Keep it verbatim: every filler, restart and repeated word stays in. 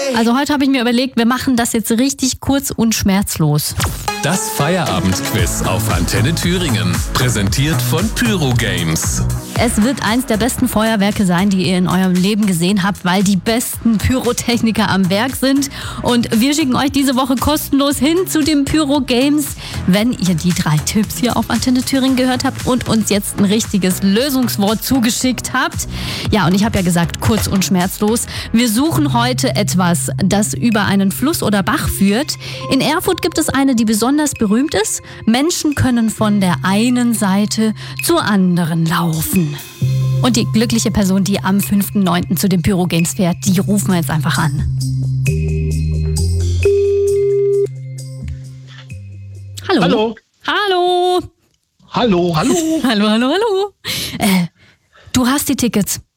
Also heute habe ich mir überlegt, wir machen das jetzt richtig kurz und schmerzlos. Das Feierabendquiz auf Antenne Thüringen. Präsentiert von Pyro Games. Es wird eins der besten Feuerwerke sein, die ihr in eurem Leben gesehen habt, weil die besten Pyrotechniker am Werk sind. Und wir schicken euch diese Woche kostenlos hin zu den Pyro Games, wenn ihr die drei Tipps hier auf Antenne Thüringen gehört habt und uns jetzt ein richtiges Lösungswort zugeschickt habt. Ja, und ich habe ja gesagt, kurz und schmerzlos. Wir suchen heute etwas, das über einen Fluss oder Bach führt. In Erfurt gibt es eine, die besonders berühmt ist. Menschen können von der einen Seite zur anderen laufen. Und die glückliche Person, die am fünften neunten zu den Pyro Games fährt, die rufen wir jetzt einfach an. Hallo. Hallo. Hallo. Hallo, hallo. Hallo, hallo, hallo. Äh, du hast die Tickets.